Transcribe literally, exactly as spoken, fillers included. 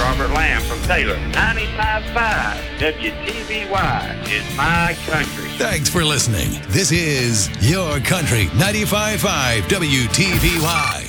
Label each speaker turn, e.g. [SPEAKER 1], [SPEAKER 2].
[SPEAKER 1] Robert Lamb from Taylor. ninety-five point five W T V Y is my country.
[SPEAKER 2] Thanks for listening. This is Your Country ninety-five point five W T V Y.